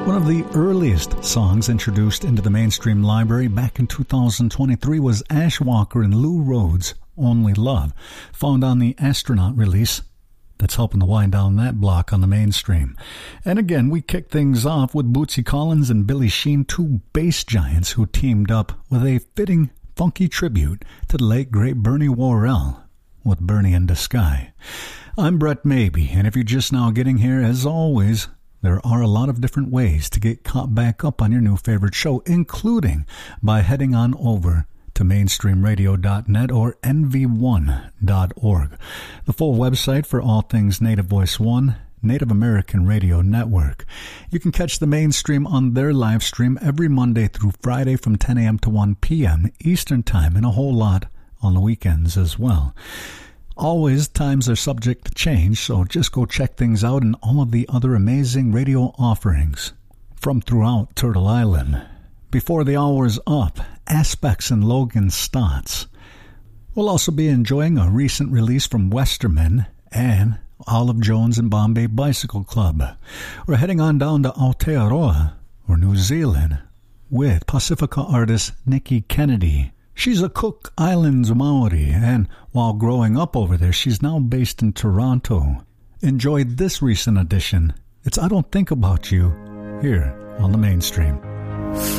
One of the earliest songs introduced into the mainstream library back in 2023 was Ash Walker and Lou Rhodes' Only Love, found on the Astronaut release that's helping to wind down that block on the mainstream. And again, we kick things off with Bootsy Collins and Billy Sheehan, two bass giants who teamed up with a fitting, funky tribute to the late, great Bernie Worrell with Bernie in the Sky. I'm Brett Maybe, and if you're just now getting here, as always, there are a lot of different ways to get caught back up on your new favorite show, including by heading on over to mainstreamradio.net or nv1.org, the full website for all things Native Voice One, Native American Radio Network. You can catch the mainstream on their live stream every Monday through Friday from 10 a.m. to 1 p.m. Eastern Time, and a whole lot on the weekends as well. Always, times are subject to change, so just go check things out and all of the other amazing radio offerings from throughout Turtle Island. Before the hour's up, Aspects and Logan Stotts. We'll also be enjoying a recent release from Westerman and Olive Jones and Bombay Bicycle Club. We're heading on down to Aotearoa, or New Zealand, with Pacifica artist Nikki Kennedy. She's a Cook Islands Maori, and while growing up over there, she's now based in Toronto. Enjoy this recent edition. It's I Don't Think About You, here on the mainstream.